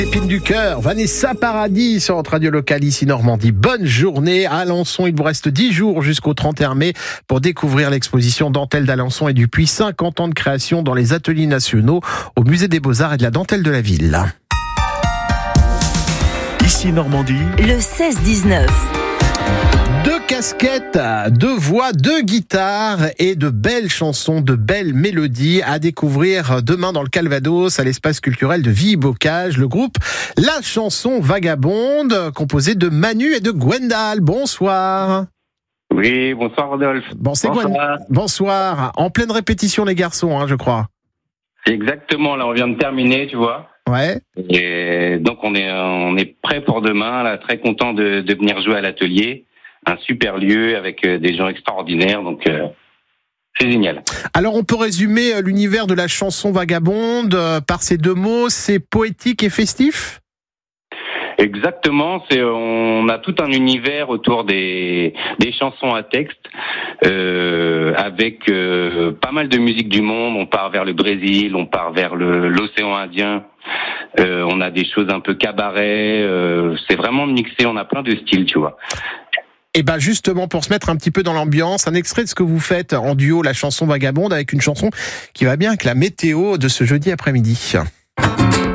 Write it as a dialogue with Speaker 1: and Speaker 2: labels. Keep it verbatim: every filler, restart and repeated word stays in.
Speaker 1: Épine du cœur, Vanessa Paradis sur notre radio locale ici Normandie. Bonne journée à Alençon. Il vous reste dix jours jusqu'au trente et un mai pour découvrir l'exposition Dentelle d'Alençon et du Puy. cinquante ans de création dans les ateliers nationaux au musée des Beaux-Arts et de la dentelle de la ville.
Speaker 2: Ici Normandie,
Speaker 3: le seize dix-neuf.
Speaker 1: Deux casquettes, deux voix, deux guitares et de belles chansons, de belles mélodies à découvrir demain dans le Calvados à l'espace culturel de Villers-Bocage. Le groupe La Chanson Vagabonde, composé de Manu et de Gwendal. Bonsoir.
Speaker 4: Oui, bonsoir Rodolphe.
Speaker 1: Bon, c'est Gwendal. Bonsoir. En pleine répétition les garçons, hein, je crois.
Speaker 4: Exactement, là on vient de terminer, tu vois.
Speaker 1: Ouais.
Speaker 4: Et donc on est on est prêt pour demain, là, très content de, de venir jouer à l'atelier. Un super lieu avec des gens extraordinaires, donc euh, c'est génial.
Speaker 1: Alors on peut résumer l'univers de La Chanson Vagabonde par ces deux mots, c'est poétique et festif ?
Speaker 4: Exactement, c'est on a tout un univers autour des des chansons à texte euh, avec euh, pas mal de musique du monde. On part vers le Brésil, on part vers le l'océan Indien. Euh, on a des choses un peu cabaret. Euh, c'est vraiment mixé. On a plein de styles, tu vois.
Speaker 1: Et ben justement, pour se mettre un petit peu dans l'ambiance, un extrait de ce que vous faites en duo, La Chanson Vagabonde, avec une chanson qui va bien avec la météo de ce jeudi après-midi.